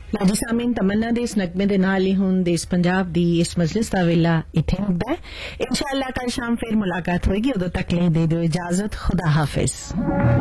ਲਾਜੀ ਸਾਮੀਨ ਤਮੰਨਾ ਦੇ ਇਸ ਨਗਮੇ ਦੇ ਨਾਲ ਹੀ ਹੁਣ ਦੇਸ਼ ਪੰਜਾਬ ਦੀ ਇਸ ਮਜਲਿਸ ਦਾ ਵੇਲਾ ਇੱਥੇ ਹੁੰਦਾ ਹੈ। ਇੰਸ਼ਾਅੱਲਾ ਕੱਲ ਸ਼ਾਮ ਫਿਰ ਮੁਲਾਕਾਤ ਹੋਏਗੀ। ਉਦੋਂ ਤੱਕ ਲਈ ਦੇ ਦਿਓ ਇਜਾਜ਼ਤ। ਖੁਦਾ ਹਾਫਿਜ਼।